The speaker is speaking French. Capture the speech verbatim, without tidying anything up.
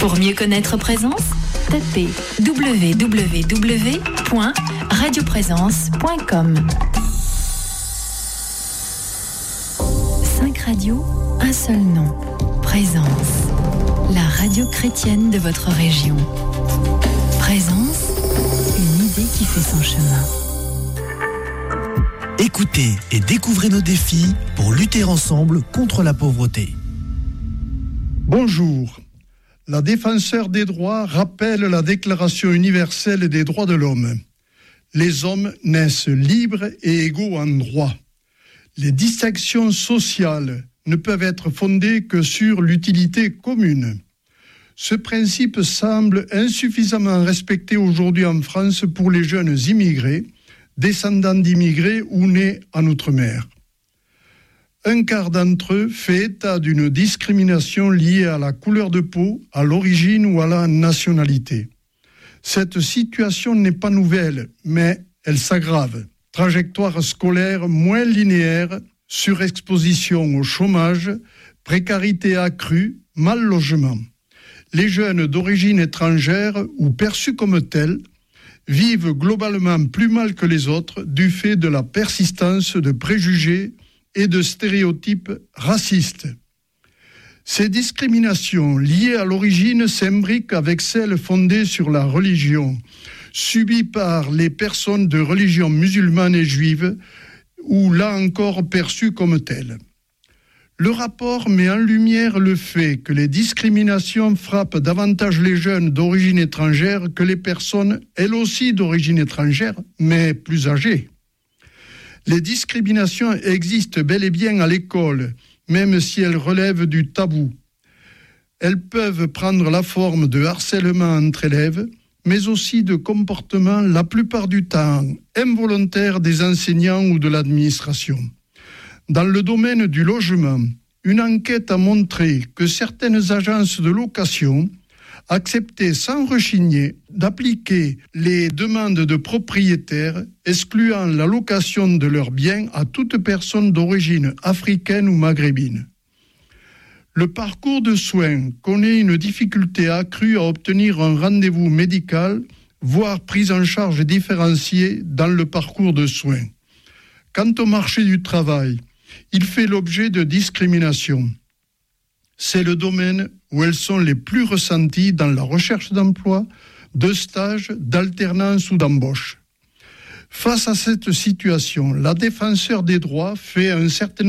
Pour mieux connaître Présence, tapez w w w point radio présence point com. Cinq radios, un seul nom. Présence, la radio chrétienne de votre région. Présence, une idée qui fait son chemin. Écoutez et découvrez nos défis pour lutter ensemble contre la pauvreté. Bonjour. La défenseure des droits rappelle la Déclaration universelle des droits de l'homme. Les hommes naissent libres et égaux en droit. Les distinctions sociales ne peuvent être fondées que sur l'utilité commune. Ce principe semble insuffisamment respecté aujourd'hui en France pour les jeunes immigrés, descendants d'immigrés ou nés en Outre-mer. Un quart d'entre eux fait état d'une discrimination liée à la couleur de peau, à l'origine ou à la nationalité. Cette situation n'est pas nouvelle, mais elle s'aggrave. Trajectoire scolaire moins linéaire, surexposition au chômage, précarité accrue, mal logement. Les jeunes d'origine étrangère ou perçus comme tels vivent globalement plus mal que les autres du fait de la persistance de préjugés et de stéréotypes racistes. Ces discriminations liées à l'origine s'imbriquent avec celles fondées sur la religion, subies par les personnes de religion musulmane et juive, ou là encore perçues comme telles. Le rapport met en lumière le fait que les discriminations frappent davantage les jeunes d'origine étrangère que les personnes, elles aussi d'origine étrangère, mais plus âgées. Les discriminations existent bel et bien à l'école, même si elles relèvent du tabou. Elles peuvent prendre la forme de harcèlement entre élèves, mais aussi de comportements la plupart du temps involontaires des enseignants ou de l'administration. Dans le domaine du logement, une enquête a montré que certaines agences de location acceptaient sans rechigner d'appliquer les demandes de propriétaires, excluant la location de leurs biens à toute personne d'origine africaine ou maghrébine. Le parcours de soins connaît une difficulté accrue à obtenir un rendez-vous médical, voire prise en charge différenciée dans le parcours de soins. Quant au marché du travail, il fait l'objet de discriminations. C'est le domaine où elles sont les plus ressenties dans la recherche d'emploi, de stage, d'alternance ou d'embauche. Face à cette situation, la défenseure des droits fait un certain